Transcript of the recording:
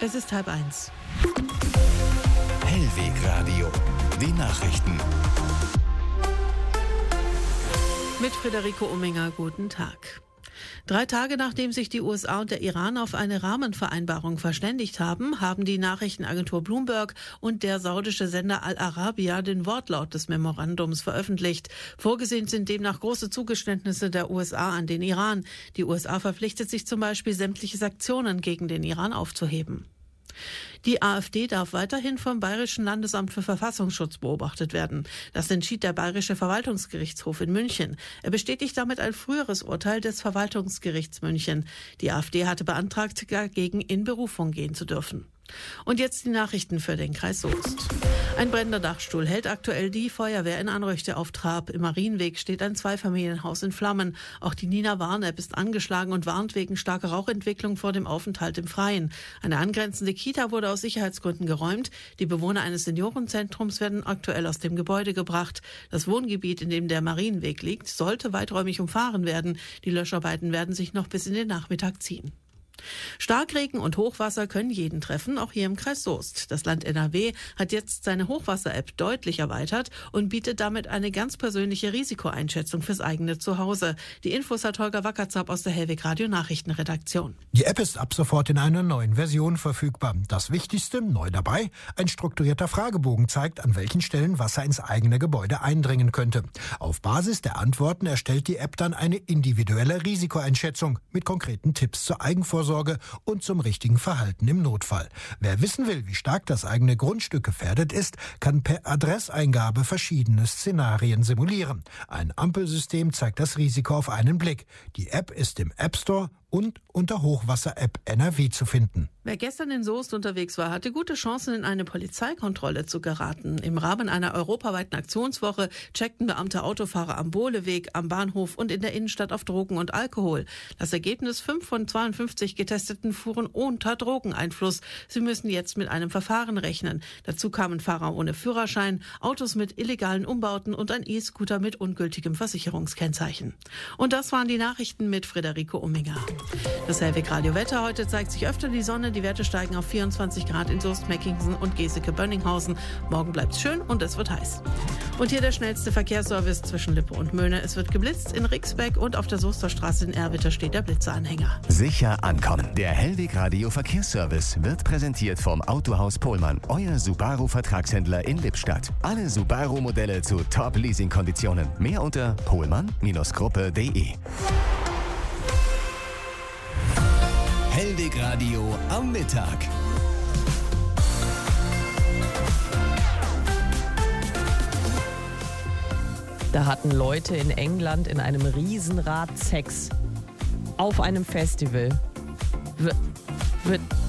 Es ist 12:30. Hellweg Radio. Die Nachrichten. Mit Friederike Umminger, guten Tag. 3 Tage nachdem sich die USA und der Iran auf eine Rahmenvereinbarung verständigt haben, haben die Nachrichtenagentur Bloomberg und der saudische Sender Al Arabiya den Wortlaut des Memorandums veröffentlicht. Vorgesehen sind demnach große Zugeständnisse der USA an den Iran. Die USA verpflichtet sich zum Beispiel, sämtliche Sanktionen gegen den Iran aufzuheben. Die AfD darf weiterhin vom Bayerischen Landesamt für Verfassungsschutz beobachtet werden. Das entschied der Bayerische Verwaltungsgerichtshof in München. Er bestätigt damit ein früheres Urteil des Verwaltungsgerichts München. Die AfD hatte beantragt, dagegen in Berufung gehen zu dürfen. Und jetzt die Nachrichten für den Kreis Soest. Ein brennender Dachstuhl hält aktuell die Feuerwehr in Anröchte auf Trab. Im Marienweg steht ein Zweifamilienhaus in Flammen. Auch die Nina Warn-App ist angeschlagen und warnt wegen starker Rauchentwicklung vor dem Aufenthalt im Freien. Eine angrenzende Kita wurde aus Sicherheitsgründen geräumt. Die Bewohner eines Seniorenzentrums werden aktuell aus dem Gebäude gebracht. Das Wohngebiet, in dem der Marienweg liegt, sollte weiträumig umfahren werden. Die Löscharbeiten werden sich noch bis in den Nachmittag ziehen. Starkregen und Hochwasser können jeden treffen, auch hier im Kreis Soest. Das Land NRW hat jetzt seine Hochwasser-App deutlich erweitert und bietet damit eine ganz persönliche Risikoeinschätzung fürs eigene Zuhause. Die Infos hat Holger Wackerzap aus der Hellweg Radio Nachrichtenredaktion. Die App ist ab sofort in einer neuen Version verfügbar. Das Wichtigste, neu dabei, ein strukturierter Fragebogen zeigt, an welchen Stellen Wasser ins eigene Gebäude eindringen könnte. Auf Basis der Antworten erstellt die App dann eine individuelle Risikoeinschätzung mit konkreten Tipps zur Eigenvorsorge und zum richtigen Verhalten im Notfall. Wer wissen will, wie stark das eigene Grundstück gefährdet ist, kann per Adresseingabe verschiedene Szenarien simulieren. Ein Ampelsystem zeigt das Risiko auf einen Blick. Die App ist im App Store und unter Hochwasser-App NRW zu finden. Wer gestern in Soest unterwegs war, hatte gute Chancen, in eine Polizeikontrolle zu geraten. Im Rahmen einer europaweiten Aktionswoche checkten Beamte Autofahrer am Bohleweg, am Bahnhof und in der Innenstadt auf Drogen und Alkohol. Das Ergebnis: 5 von 52 Getesteten fuhren unter Drogeneinfluss. Sie müssen jetzt mit einem Verfahren rechnen. Dazu kamen Fahrer ohne Führerschein, Autos mit illegalen Umbauten und ein E-Scooter mit ungültigem Versicherungskennzeichen. Und das waren die Nachrichten mit Friederike Umminger. Das Hellweg Radio Wetter. Heute zeigt sich öfter die Sonne. Die Werte steigen auf 24 Grad in Soest, Meckingsen und Geseke-Bönninghausen. Morgen bleibt's schön und es wird heiß. Und hier der schnellste Verkehrsservice zwischen Lippe und Möhne. Es wird geblitzt in Rixbeck und auf der Soester Straße in Erwitter steht der Blitzeranhänger. Sicher ankommen. Der Hellweg Radio Verkehrsservice wird präsentiert vom Autohaus Pohlmann, euer Subaru-Vertragshändler in Lippstadt. Alle Subaru-Modelle zu Top-Leasing-Konditionen. Mehr unter pohlmann-gruppe.de. Hellweg Radio am Mittag. Da hatten Leute in England in einem Riesenrad Sex. Auf einem Festival. Wird